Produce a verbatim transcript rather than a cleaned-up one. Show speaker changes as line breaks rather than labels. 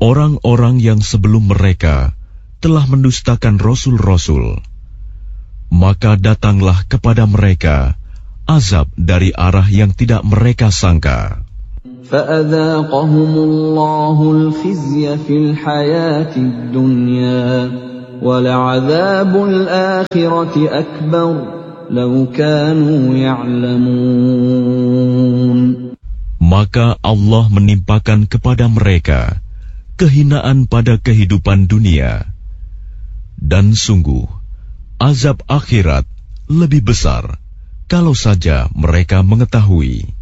orang-orang yang sebelum mereka telah mendustakan rasul-rasul, maka datanglah kepada mereka azab dari arah yang tidak mereka sangka.
فَأَذَاقَهُمُ اللَّهُ الْخِزْيَ فِي الْحَيَاةِ الدُّنْيَا وَلَعَذَابُ الْآخِرَةِ أَكْبَرُ لَوْ كَانُوا يَعْلَمُونَ.
Maka Allah menimpakan kepada mereka kehinaan pada kehidupan dunia, dan sungguh azab akhirat lebih besar kalau saja mereka mengetahui.